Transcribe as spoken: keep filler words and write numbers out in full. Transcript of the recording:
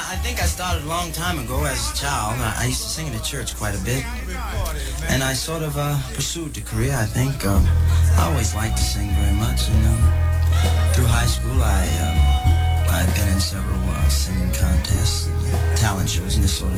I think I started a long time ago as a child. I, I used to sing in the church quite a bit. And I sort of uh, pursued the career, I think. Um, I always liked to sing very much. And um, through high school, I, um, I've been in several uh, singing contests and uh, talent shows and this sort of